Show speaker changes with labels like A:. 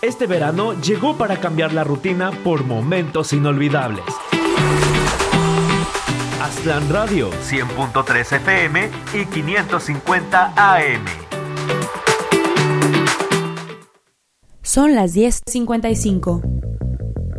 A: Este verano llegó para cambiar la rutina por momentos inolvidables. Aztlán Radio, 100.3 FM y 550 AM.
B: Son las 10:55.